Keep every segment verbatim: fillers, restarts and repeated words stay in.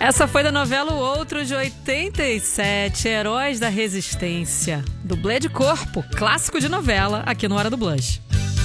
Essa foi da novela O Outro, de oitenta e sete, Heróis da Resistência. Dublê de corpo, clássico de novela, aqui no Hora do Blush.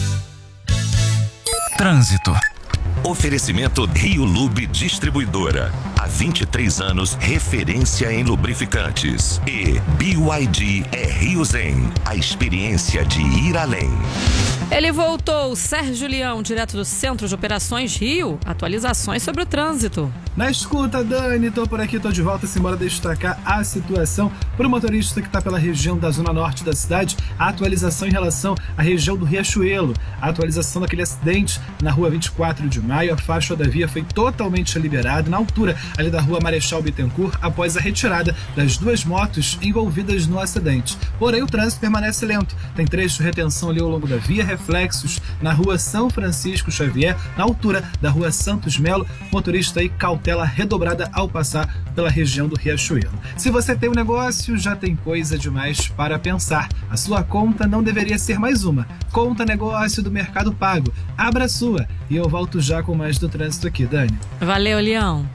Trânsito. Oferecimento Rio Lube Distribuidora. Há vinte e três anos, referência em lubrificantes. E B Y D é Rio Zen, a experiência de ir além. Ele voltou, Sérgio Leão, direto do Centro de Operações Rio. Atualizações sobre o trânsito. Na escuta, Dani, tô por aqui, tô de volta, simbora destacar a situação para o motorista que está pela região da zona norte da cidade. A atualização em relação à região do Riachuelo, a atualização daquele acidente na rua vinte e quatro de maio, a faixa da via foi totalmente liberada na altura ali da rua Marechal Bittencourt, após a retirada das duas motos envolvidas no acidente. Porém, o trânsito permanece lento, tem trecho de retenção ali ao longo da via, reflexos na rua São Francisco Xavier, na altura da rua Santos Melo, motorista aí cautela redobrada ao passar pela região do Riachuelo. Se você tem um negócio, já tem coisa demais para pensar. A sua conta não deveria ser mais uma. Conta negócio do Mercado Pago. Abra a sua. E eu volto já com mais do trânsito aqui, Dani. Valeu, Leão.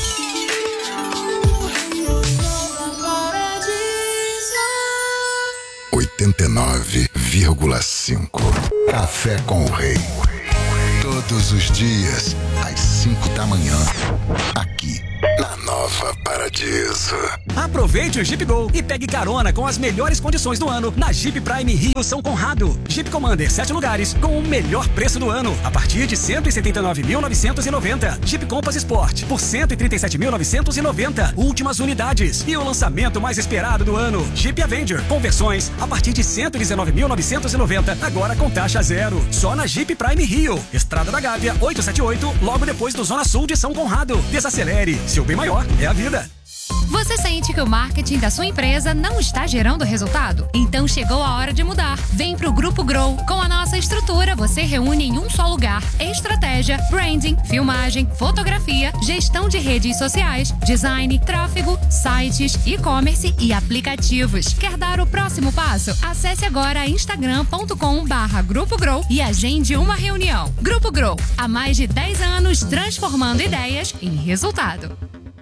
oitenta e nove vírgula cinco. Café com o Rei. Todos os dias, às cinco da manhã. Aqui, na Nova Paradiso. Aproveite o Jeep Go e pegue carona com as melhores condições do ano na Jeep Prime Rio São Conrado. Jeep Commander sete lugares com o melhor preço do ano, a partir de cento e setenta e nove mil novecentos e noventa. Jeep Compass Sport por cento e trinta e sete mil novecentos e noventa. Últimas unidades. E o lançamento mais esperado do ano, Jeep Avenger, com versões a partir de cento e dezenove mil novecentos e noventa, agora com taxa zero. Só na Jeep Prime Rio. Estrada da Gávea oitocentos e setenta e oito, logo depois do Zona Sul de São Conrado. Desacelere, seu bem maior é a vida. Você sente que o marketing da sua empresa não está gerando resultado? Então chegou a hora de mudar. Vem pro Grupo Grow. Com a nossa estrutura, você reúne em um só lugar estratégia, branding, filmagem, fotografia, gestão de redes sociais, design, tráfego, sites, e-commerce e aplicativos. Quer dar o próximo passo? Acesse agora instagram ponto com barra Grupo Grow e agende uma reunião. Grupo Grow, há mais de dez anos transformando ideias em resultado.